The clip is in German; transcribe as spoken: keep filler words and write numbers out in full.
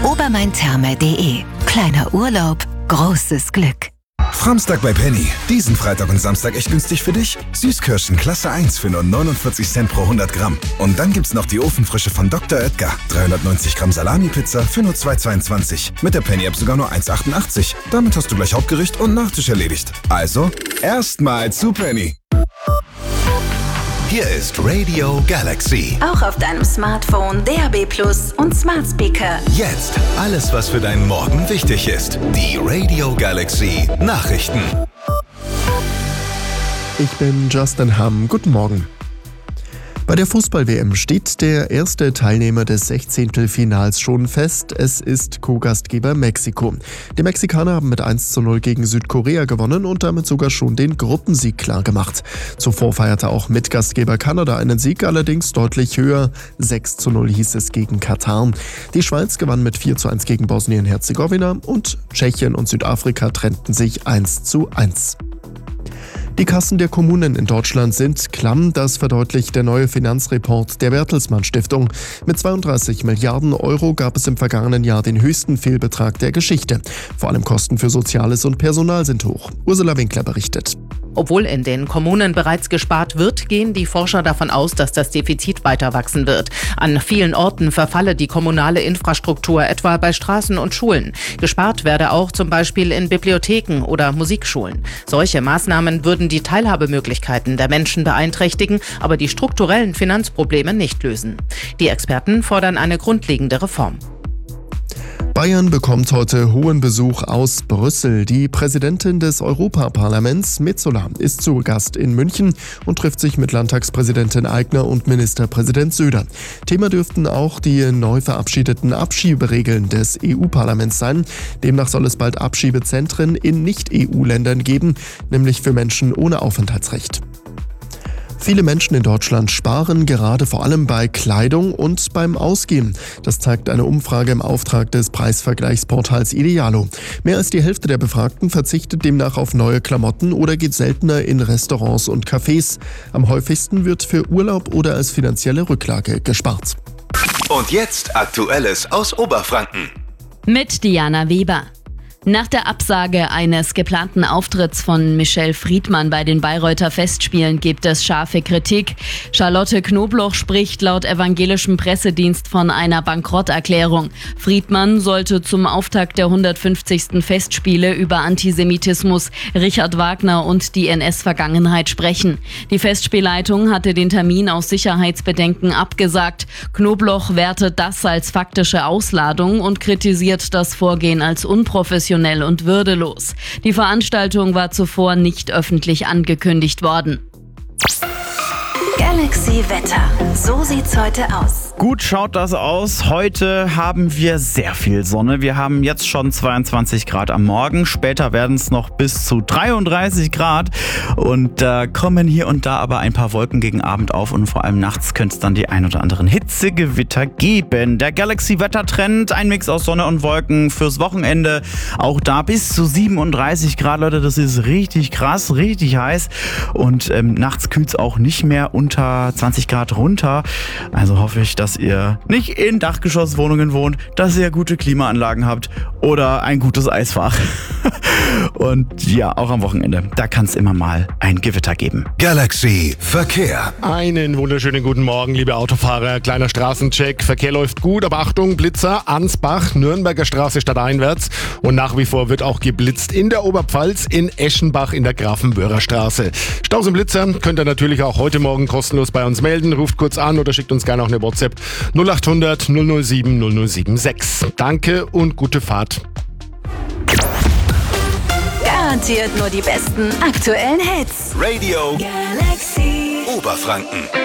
obermain-therme punkt de. Kleiner Urlaub, großes Glück. Framstag bei Penny. Diesen Freitag und Samstag echt günstig für dich. Süßkirschen Klasse eins für nur neunundvierzig Cent pro hundert Gramm. Und dann gibt's noch die Ofenfrische von Doktor Oetker. dreihundertneunzig Gramm Salami-Pizza für nur zwei Euro zweiundzwanzig. Mit der Penny-App sogar nur eins Euro achtundachtzig. Damit hast du gleich Hauptgericht und Nachtisch erledigt. Also, erstmal zu Penny. Hier ist Radio Galaxy. Auch auf deinem Smartphone, D A B Plus und Smart Speaker. Jetzt alles, was für deinen Morgen wichtig ist. Die Radio Galaxy Nachrichten. Ich bin Justin Hamm. Guten Morgen. Bei der Fußball-W M steht der erste Teilnehmer des Sechzehntelfinals schon fest. Es ist Co-Gastgeber Mexiko. Die Mexikaner haben mit eins zu null gegen Südkorea gewonnen und damit sogar schon den Gruppensieg klargemacht. Zuvor feierte auch Mitgastgeber Kanada einen Sieg, allerdings deutlich höher. sechs zu null hieß es gegen Katar. Die Schweiz gewann mit vier zu eins gegen Bosnien-Herzegowina und Tschechien und Südafrika trennten sich eins zu eins. Die Kassen der Kommunen in Deutschland sind klamm, das verdeutlicht der neue Finanzreport der Bertelsmann Stiftung. Mit zweiunddreißig Milliarden Euro gab es im vergangenen Jahr den höchsten Fehlbetrag der Geschichte. Vor allem Kosten für Soziales und Personal sind hoch. Ursula Winkler berichtet. Obwohl in den Kommunen bereits gespart wird, gehen die Forscher davon aus, dass das Defizit weiter wachsen wird. An vielen Orten verfalle die kommunale Infrastruktur, etwa bei Straßen und Schulen. Gespart werde auch zum Beispiel in Bibliotheken oder Musikschulen. Solche Maßnahmen würden die Teilhabemöglichkeiten der Menschen beeinträchtigen, aber die strukturellen Finanzprobleme nicht lösen. Die Experten fordern eine grundlegende Reform. Bayern bekommt heute hohen Besuch aus Brüssel. Die Präsidentin des Europaparlaments, Metsola, ist zu Gast in München und trifft sich mit Landtagspräsidentin Aigner und Ministerpräsident Söder. Thema dürften auch die neu verabschiedeten Abschieberegeln des E U-Parlaments sein. Demnach soll es bald Abschiebezentren in Nicht-E U-Ländern geben, nämlich für Menschen ohne Aufenthaltsrecht. Viele Menschen in Deutschland sparen gerade vor allem bei Kleidung und beim Ausgehen. Das zeigt eine Umfrage im Auftrag des Preisvergleichsportals Idealo. Mehr als die Hälfte der Befragten verzichtet demnach auf neue Klamotten oder geht seltener in Restaurants und Cafés. Am häufigsten wird für Urlaub oder als finanzielle Rücklage gespart. Und jetzt Aktuelles aus Oberfranken. Mit Diana Weber. Nach der Absage eines geplanten Auftritts von Michelle Friedmann bei den Bayreuther Festspielen gibt es scharfe Kritik. Charlotte Knobloch spricht laut evangelischem Pressedienst von einer Bankrotterklärung. Friedmann sollte zum Auftakt der hundertfünfzigsten Festspiele über Antisemitismus, Richard Wagner und die N S-Vergangenheit sprechen. Die Festspielleitung hatte den Termin aus Sicherheitsbedenken abgesagt. Knobloch wertet das als faktische Ausladung und kritisiert das Vorgehen als unprofessionell und würdelos. Die Veranstaltung war zuvor nicht öffentlich angekündigt worden. Galaxy Wetter. So sieht's heute aus. Gut schaut das aus. Heute haben wir sehr viel Sonne. Wir haben jetzt schon zweiundzwanzig Grad am Morgen. Später werden es noch bis zu dreiunddreißig Grad. Und da äh, kommen hier und da aber ein paar Wolken gegen Abend auf. Und vor allem nachts könnte es dann die ein oder anderen Hitzegewitter geben. Der Galaxy-Wettertrend, ein Mix aus Sonne und Wolken fürs Wochenende. Auch da bis zu siebenunddreißig Grad, Leute. Das ist richtig krass, richtig heiß. Und ähm, nachts kühlt es auch nicht mehr unter zwanzig Grad runter. Also hoffe ich, dass ihr nicht in Dachgeschosswohnungen wohnt, dass ihr gute Klimaanlagen habt oder ein gutes Eisfach. Und ja, auch am Wochenende, da kann es immer mal ein Gewitter geben. Galaxy Verkehr. Einen wunderschönen guten Morgen, liebe Autofahrer. Kleiner Straßencheck. Verkehr läuft gut, aber Achtung, Blitzer, Ansbach, Nürnberger Straße stadteinwärts. Und nach wie vor wird auch geblitzt in der Oberpfalz, in Eschenbach in der Grafenwöhrer Straße. Staus und Blitzer könnt ihr natürlich auch heute Morgen kostenlos bei uns melden. Ruft kurz an oder schickt uns gerne auch eine WhatsApp null acht hundert null null sieben null null sieben sechs. Danke und gute Fahrt. Garantiert nur die besten aktuellen Hits. Radio Galaxy Oberfranken.